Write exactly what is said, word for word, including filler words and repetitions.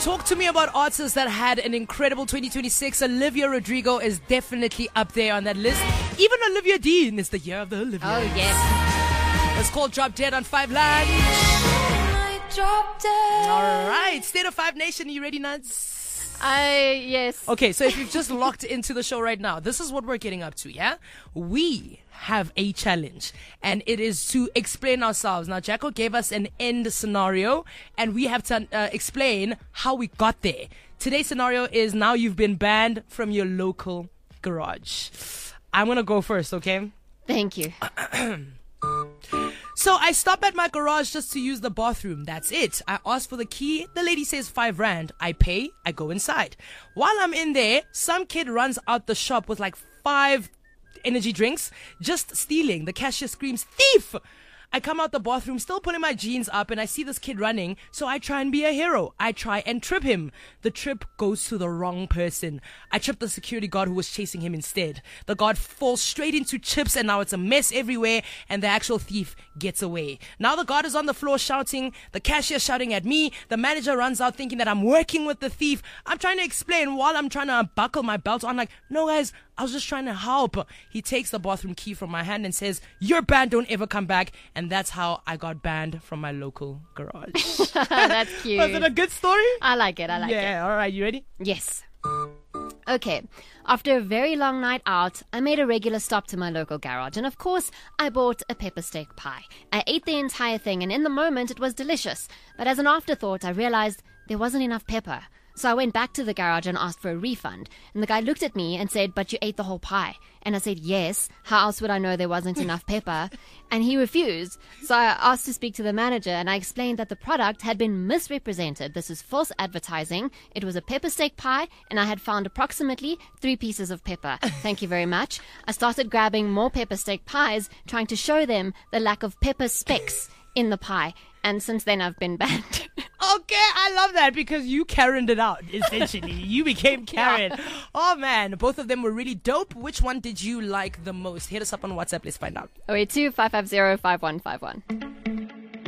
Talk to me about artists that had an incredible twenty twenty-six. Olivia Rodrigo is definitely up there on that list. Even Olivia Dean is the year of the Olivia. Oh, yes. It's called Drop Dead on Five Land. Drop dead. All right. State of Five Nation, are you ready, Nuts? I, yes. Okay, so if you've just locked into the show right now, this is what we're getting up to, yeah? We have a challenge, and it is to explain ourselves. Now, Jacko gave us an end scenario, and we have to uh, explain how we got there. Today's scenario is now you've been banned from your local garage. I'm going to go first, okay? Thank you. So I stop at my garage just to use the bathroom. That's it. I ask for the key. The lady says five rand. I pay. I go inside. While I'm in there, some kid runs out the shop with like five energy drinks, just stealing. The cashier screams, "Thief!" I come out the bathroom, still putting my jeans up, and I see this kid running, so I try and be a hero. I try and trip him. The trip goes to the wrong person. I trip the security guard who was chasing him instead. The guard falls straight into chips, and now it's a mess everywhere, and the actual thief gets away. Now the guard is on the floor shouting, the cashier shouting at me, the manager runs out thinking that I'm working with the thief. I'm trying to explain while I'm trying to unbuckle my belt. I'm like, no guys, I was just trying to help. He takes the bathroom key from my hand and says, "You're banned, don't ever come back." And that's how I got banned from my local garage. That's cute. Was it a good story? I like it. I like it. Yeah, all right. You ready? Yes. Okay. After a very long night out, I made a regular stop to my local garage, and of course, I bought a pepper steak pie. I ate the entire thing, and in the moment, it was delicious. But as an afterthought, I realized there wasn't enough pepper. So I went back to the garage and asked for a refund. And the guy looked at me and said, "But you ate the whole pie." And I said, "Yes. How else would I know there wasn't enough pepper?" And he refused. So I asked to speak to the manager, and I explained that the product had been misrepresented. This is false advertising. It was a pepper steak pie, and I had found approximately three pieces of pepper. Thank you very much. I started grabbing more pepper steak pies, trying to show them the lack of pepper specks in the pie. And since then, I've been banned. Okay, I love that because you Karen'd it out, essentially. You became Karen. Yeah. Oh, man. Both of them were really dope. Which one did you like the most? Hit us up on WhatsApp. Let's find out. oh eight two, five five zero, five one five one.